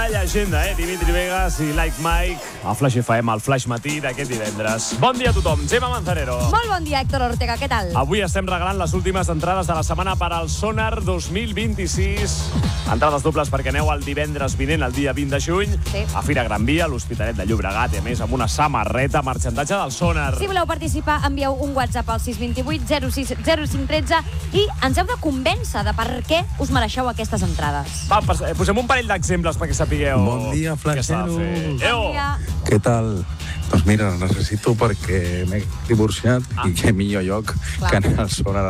la llegenda, Dimitri Vegas i Like Mike, a Flash FM, al Flash Matí d'aquest divendres. Bon dia a tothom, Gemma Manzanero. Molt bon dia, Héctor Ortega, què tal? Avui estem regalant les últimes entrades de la setmana per al Sonar 2026. Entrades dobles perquè aneu el divendres vinent, el dia 20 de juny, a Fira Gran Via, a l'Hospitalet de Llobregat, i a més amb una samarreta, marxandatge del Sonar. Si voleu participar, envieu un WhatsApp al 628 06 0513 i ens heu de convèncer de per què us mereixeu aquestes entrades. Va, posem un parell d'exemples perquè sapigueu. Bon dia, Flaxeros. Bon dia. Què tal? Doncs mira, necessito perquè m'he divorciat i que millor lloc que anar al Sonar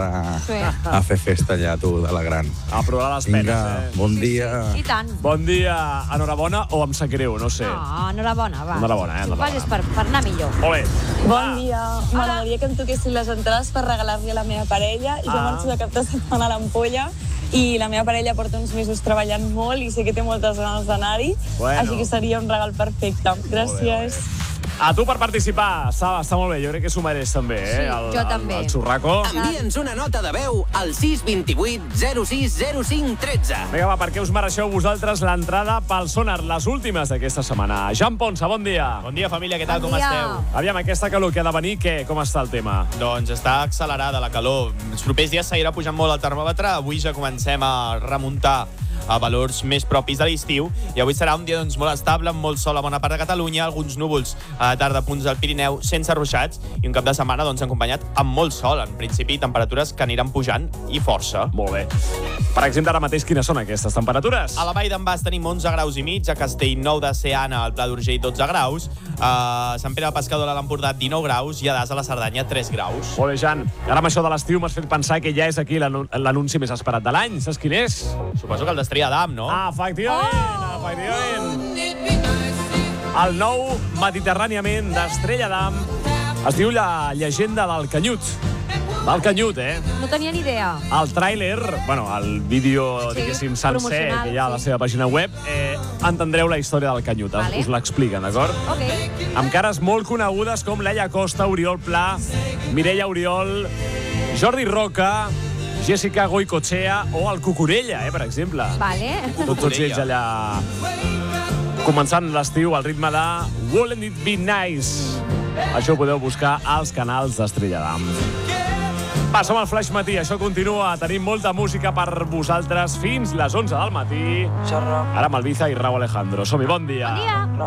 a fer festa allà, tu, de la gran. A provar les penes, Vinga, bon dia. I tant. Bon dia, enhorabona o em sap greu, no sé. No, enhorabona, va. Enhorabona, Si ho fas és per anar millor. Molt bé. Bon dia. M'agradaria que em toquessin les entrades per regalar-li a la meva parella. Jo marxo de cap de setmana a l'Ampolla i la meva parella porta uns mesos treballant molt i sé que té moltes ganes d'anar-hi, així que seria un regal perfecte. Gràcies. A tu per participar, està molt bé, jo crec que s'ho mereix també, Sí, jo també. El xurraco. Envia'ns una nota de veu al 628 06 05 13. Vinga, va, per què us mereixeu vosaltres l'entrada pel Sonar, les últimes d'aquesta setmana? Jan Ponsa, bon dia. Bon dia, família, què tal, Bon com dia. esteu? Aviam, aquesta calor que ha de venir, què? Com està el tema? Doncs està accelerada la calor. Els propers dies seguirà pujant molt el termòmetre. Avui ja comencem a remuntar a valors més propis de l'estiu i avui serà un dia molt estable, amb molt sol a bona part de Catalunya, alguns núvols a la tarda a punts del Pirineu sense ruixats i un cap de setmana acompanyat amb molt sol. En principi, temperatures que aniran pujant i força. Molt bé. Per exemple, ara mateix, quines són aquestes temperatures? A la Vall d'en Bas tenim 11 graus i mig, a Castellnou de Seana, al Pla d'Urgell, 12 graus, a Sant Pere del Pescador, a l'Empordà, 19 graus, i a Das, a la Cerdanya, 3 graus. Molt bé, Jan. Ara amb això de l'estiu m'has fet pensar que ja és aquí l'anunci més esperat de l'any. Saps quin és? Suposo que el d'Estrella d'Am, no? Ah, efectivament. El nou Mediterràniament d'Estrella d'Am es diu La llegenda del Canyut. Del Canyut, No tenia ni idea. El tràiler, el vídeo, diguéssim, sencer, que hi ha a la seva pàgina web, entendreu la història del Canyut. Vale. Us l'expliquen, d'acord? Ok. Amb cares molt conegudes com Laia Costa, Oriol Pla, Mireia Oriol, Jordi Roca, Jessica Goicoechea o el Cucurella, per exemple. Vale. Tots ells allà començant l'estiu al ritme de Wouldn't It Be Nice. Això ho podeu buscar als canals d'Estrella d'Am. Va, som al Flash Matí, això continua. Tenim molta música per vosaltres fins les 11 del matí. Ara amb Ibiza i Rauw Alejandro. Som-hi, bon dia. Bon dia.